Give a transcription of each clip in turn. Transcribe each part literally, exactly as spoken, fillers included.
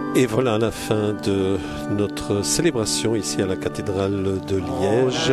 Et voilà la fin de notre célébration ici à la cathédrale de Liège.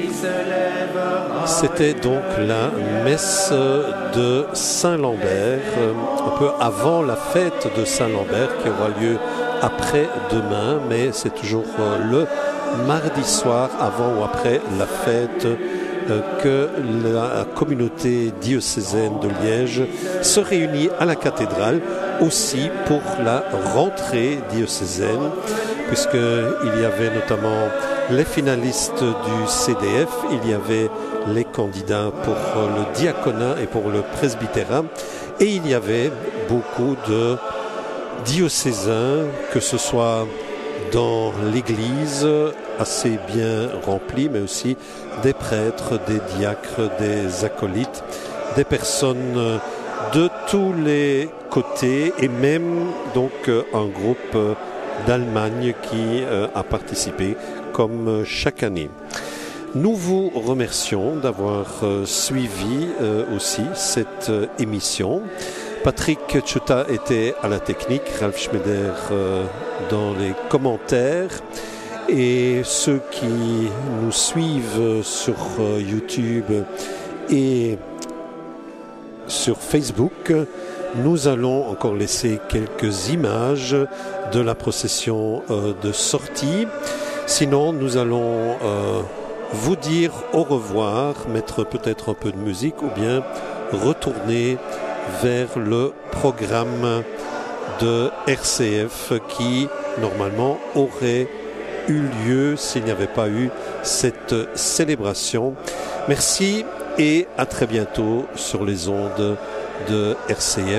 C'était donc la messe de Saint-Lambert, un peu avant la fête de Saint-Lambert qui aura lieu après-demain, mais c'est toujours le mardi soir avant ou après la fête que la communauté diocésaine de Liège se réunit à la cathédrale aussi pour la rentrée diocésaine, puisqu'il y avait notamment les finalistes du C D F, il y avait les candidats pour le diaconat et pour le presbytérat, et il y avait beaucoup de diocésains, que ce soit dans l'église assez bien remplie, mais aussi des prêtres, des diacres, des acolytes, des personnes de tous les côtés, et même donc un groupe d'Allemagne qui a participé comme chaque année. Nous vous remercions d'avoir suivi aussi cette émission. Patrick Tchuta était à la technique, Ralph Schmeder dans les commentaires, et ceux qui nous suivent sur YouTube et sur Facebook, nous allons encore laisser quelques images de la procession de sortie. Sinon, nous allons euh, vous dire au revoir, mettre peut-être un peu de musique ou bien retourner vers le programme de R C F qui, normalement, aurait eu lieu s'il n'y avait pas eu cette célébration. Merci et à très bientôt sur les ondes de R C F.